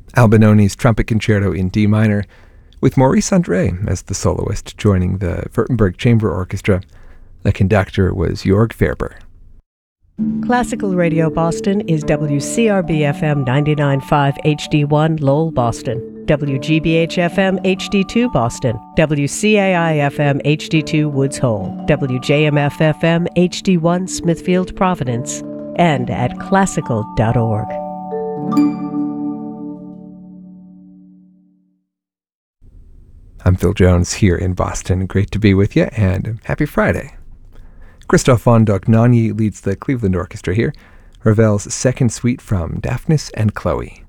Albinoni's Trumpet Concerto in D minor, with Maurice André as the soloist, joining the Württemberg Chamber Orchestra. The conductor was Jörg Ferber. Classical Radio Boston is WCRB-FM 99.5 HD1 Lowell, Boston, WGBH-FM HD2 Boston, WCAI-FM HD2 Woods Hole, WJMF-FM HD1 Smithfield, Providence, and at classical.org. I'm Phil Jones here in Boston. Great to be with you, and happy Friday. Christoph von Dohnanyi leads the Cleveland Orchestra here, Ravel's second suite from Daphnis and Chloe.